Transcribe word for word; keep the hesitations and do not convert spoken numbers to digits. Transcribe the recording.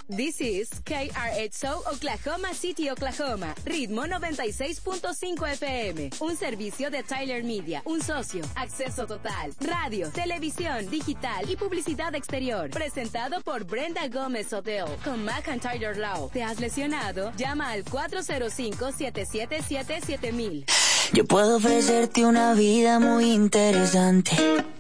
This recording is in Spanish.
This is K R X O Oklahoma City, Oklahoma. Ritmo noventa y seis punto cinco F M. Un servicio de Tyler Media. Un socio. Acceso total. Radio, televisión, digital y publicidad exterior. Presentado por Brenda Gómez Hotel. Con McIntyre Law. ¿Te has lesionado? Llama al cuatro cero cinco, siete siete siete, siete mil. Yo puedo ofrecerte una vida muy interesante.